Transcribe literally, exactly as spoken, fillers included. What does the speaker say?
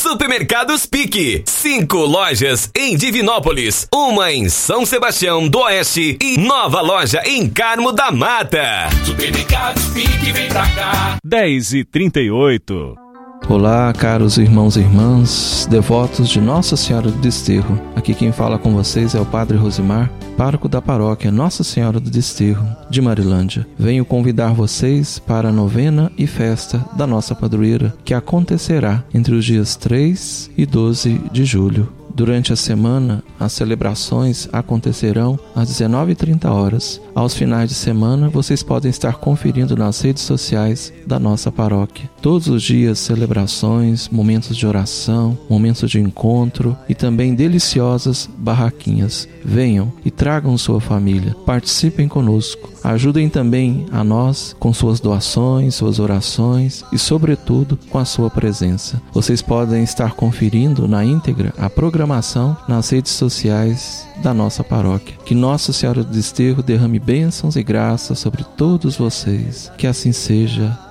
Supermercados Pique. Cinco lojas em Divinópolis, uma em São Sebastião do Oeste e nova loja em Carmo da Mata. Supermercados Pique, vem pra cá. dez e trinta e oito. Olá, caros irmãos e irmãs, devotos de Nossa Senhora do Desterro. Aqui quem fala com vocês é o Padre Rosimar, pároco da paróquia Nossa Senhora do Desterro, de Marilândia. Venho convidar vocês para a novena e festa da nossa padroeira, que acontecerá entre os dias três e doze de julho. Durante a semana, as celebrações acontecerão às dezenove e trinta horas. Aos finais de semana, vocês podem estar conferindo nas redes sociais da nossa paróquia. Todos os dias, celebrações, momentos de oração, momentos de encontro e também deliciosas barraquinhas. Venham e tragam sua família. Participem conosco. Ajudem também a nós com suas doações, suas orações e, sobretudo, com a sua presença. Vocês podem estar conferindo na íntegra a programação nas redes sociais da nossa paróquia. Que Nossa Senhora do Desterro derrame bênçãos e graças sobre todos vocês. Que assim seja.